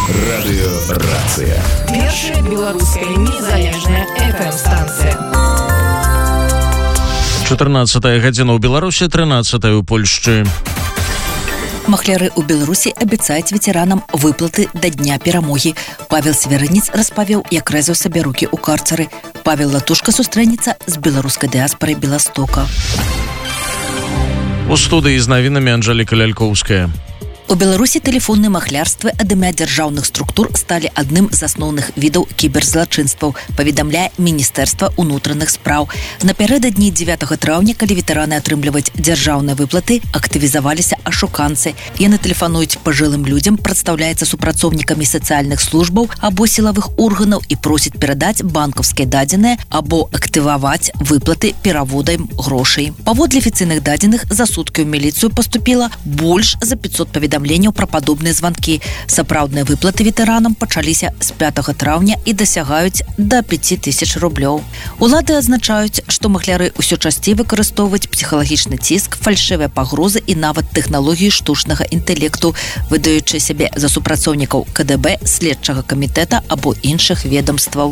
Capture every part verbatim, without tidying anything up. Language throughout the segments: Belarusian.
Радыёрацыя. Першая беларуская незалежная эф эм-станцыя. чатырнаццатая гадзіна ў Беларусі, трынаццатая ў Польшчы. Махляры ў Беларусі абяцаюць ветэранам выплаты да дня перамогі. Павел Северынец распавёў, як рэзаў сабе рукі ў карцары. Павел Латушка сустрэнецца з беларускай дыаспорай Беластока. У студыі з навінамі Анжэліка Лялькоўская. У Беларусі тэлефонныя махлярствы ад імя дзяржаўных структур сталі адным з асноўных відаў кіберзлачынстваў, паведамляе Міністэрства ўнутраных спраў. Напярэдадні дзевятага траўня, калі ветэраны атрымліваюць дзяржаўныя выплаты, актывізаваліся ашуканцы. Яны тэлефануюць пажылым людзям, прадстаўляюцца супрацоўнікамі сацыяльных службаў або сілавых органаў і просяць перадаць банкаўскія дадзеныя або актываваць выплаты пераводам грошай. Паводле афіцыйных дадзеных, за суткі ў міліцыю паступіла больш за пятьсот паведамленняў пра падобныя званкі. Сапраўдныя выплаты ветэранам пачаліся з пятага траўня і дасягаюць да пяці тысяч рублёў. Улады адзначаюць, што махляры ўсё часцей выкарыстоўваюць псіхалагічны ціск, фальшывыя пагрозы і нават тэхналогіі штучнага інтэлекту, выдаючы сябе за супрацоўнікаў ка дэ бэ, следчага камітэта або іншых ведомстваў.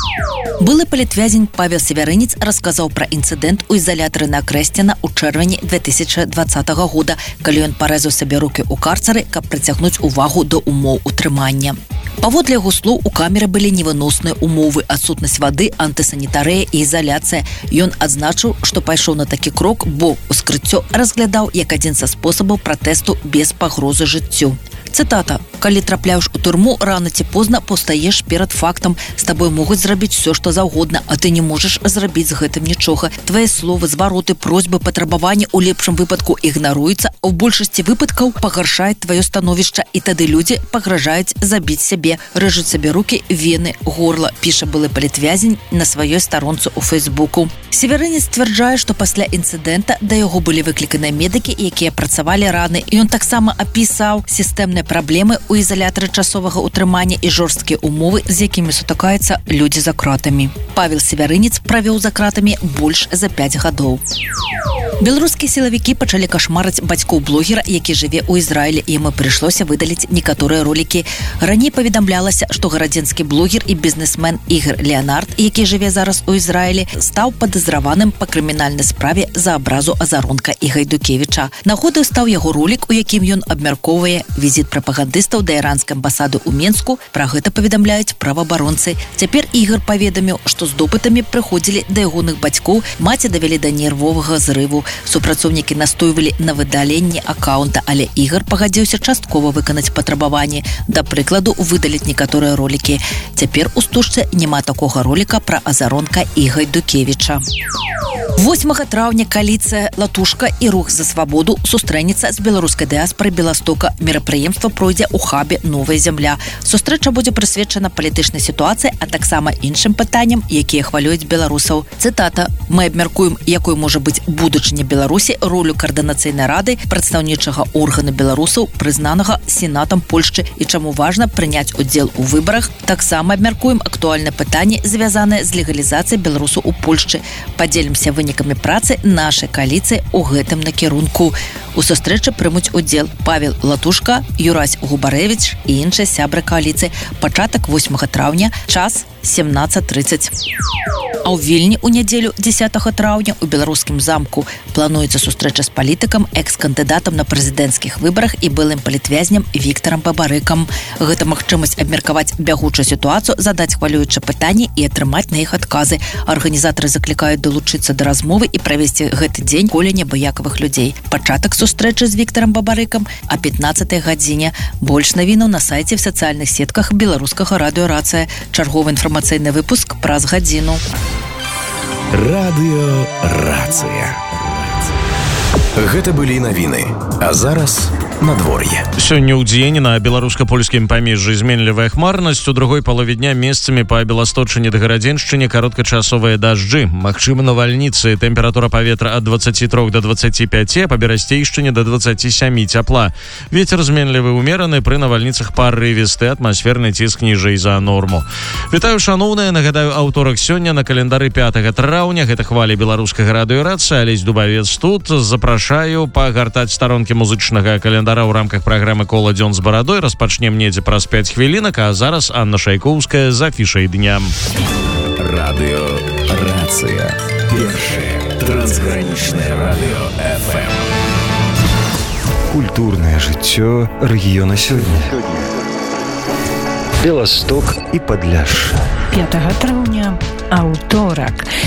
Былы палітвязень Павел Северынец расказаў пра інцыдэнт у ізалятары на Крэсціна ў чэрвені две тысячы дваццатага года, калі ён парэзаў сабе рукі ў карцары, каб прыцягнуць увагу да умоў утрымання. Паводле яго слоў, у камеры былі невыносныя умовы, адсутнасць вады, антысанітарыя і ізаляцыя. Ён адзначыў, што пайшоў на такі крок, бо ўскрыццё разглядаў як адзін са спосабаў пратэсту без пагрозы жыццю. Цытата: «Калі трапляеш у турму, рано ці позна паўстаеш перад фактам. З табой могуць зрабіць все, што заўгодна, а ты не можаш зрабіць з гэтым нічога. Твае словы, звароты, просьбы, патрабаванні у лепшым выпадку ігнаруюцца, а ў большасці выпадкаў пагаршаюць тваё становішча, і тады людзі пагражаюць забіць сябе, рэжуць сабе рукі, вены, горла», піша былы палітвязень на сваёй старонцы ў Фейсбуку. Северынец сцвярджае, што пасля інцыдэнта да яго былі выкліканыя медыкі, якія працавалі раны, і ён таксама апісаў сістэмныя праблемы у ізалятары часовага утрымання і жорсткія умовы, з якімі сутыкаюцца людзі за кратамі. Павел Северынец правёў за кратамі больш за пяць гадоў. Беларускія сілавікі пачалі кашмарыць бацькоў блогера, які жыве ў Ізраілі, і яму прыйшлося выдаліць некаторыя ролікі. Раней паведамлялася, што гарадзенскі блогер і бізнесмен Ігор Леонард, які жыве зараз у Ізраілі, стаў падазраваным па крымінальнай справе за абразу Азаронка і Гайдукевіча. Нагодай стаў яго ролік, у якім ён абмяркоўвае візіт прапагандыстаў да іранскай амбасады ў Менску. Пра гэта паведамляюць праваабаронцы. Цяпер Ігор паведаміў, што з допытамі прыходзілі да ягоных бацькоў, маці давялі да нервовага зрыву. Супрацоўнікі настойвалі на выдаленні акаунта, але Ігор пагадзіўся часткова выканаць патрабаванні, да прыкладу, выдаліць некаторыя ролікі. Цяпер у стужцы няма такога роліка пра Азаронка і Гайдукевіча. восьмага траўня кааліцыя «Латушка» і «Рух за свабоду» сустрэнецца з беларускай дыаспорай Беластока. Мерапрыемства пройдзе ў хабе «Новая зямля». Сустрэча будзе прысвечана палітычнай сітуацыі, а таксама іншым пытанням, якія хвалююць беларусаў. Цытата: «Мы абмяркуем, якой можа быць будучыня Беларусі, ролю каардынацыйнай рады, прадстаўнічага органа беларусаў, прызнанага Сенатам Польшчы, і чаму важна прыняць удзел у выбарах. Таксама абмяркуем актуальнае пытанне, звязанае з легалізацыяй беларусаў у Польшчы. Падзелімся вынікамі працы нашай кааліцыі ў гэтым накірунку». У сустрэчы прымуць удзел Павел Латушка, Юрась Губарэвіч і іншыя сябры кааліцыі. Пачатак восьмага траўня, час семнаццаць трыццаць. А ў Вільні ў нядзелю дзесятага траўня у беларускім замку плануецца сустрэча з палітыкам, экс-кандыдатам на прэзідэнцкіх выбарах і былым палітвязням Віктарам Бабарыкам. Гэта магчымасць абмеркаваць бягучую сітуацыю, задаць хвалюючыя пытанні і атрымаць на іх адказы. Арганізатары заклікаюць далучыцца да размовы і правесці гэты дзень коле небыякавых людзей. Пачатак сустрэчы з Віктарам Бабарыкам а пятнаццатай гадзіне. Больш навінаў на сайце, в сацыяльных сетках беларускага радыёрацыя. Чарговы інфармацыйны выпуск праз гадзіну. Радыёрацыя. Гэта былі навіны. А зараз надвор'е. Сёння ў дзень на беларуска-польскім памежжы зменлівая хмарнасць, у другой палове дня месцамі па Беласточыне да Гарадзеншчыне кароткачасовыя дажджы. Магчымы навальніцы. Тэмпература паветра ад дваццаці трох да дваццаці пяці, а па Берасцейшчыне да дваццаці сямі цяпла. Вецер зменлівы ўмераны, пры навальніцах парывісты, атмасферны ціск ніжэй за норму. Вітаю, шаноўныя, нагадаю, аўторак сёння на календары пятага траўня. Гэта хвалі беларускага радыёрацыі, Алесь Дубавец тут. Запрашаю пагартаць старонкі музычнага календара календара ў рамках праграмы «Кола дзён з барадой». Распачнем недзе праз пяць хвілінак, а зараз Анна Шайкоўская з афішай дня. Радыё «Рацыя». Першае трансгранічнае радыё эф эм. Культурное жыццё рэгіёна сёння. Беласток і Падляшша. пятага траўня, аўторак.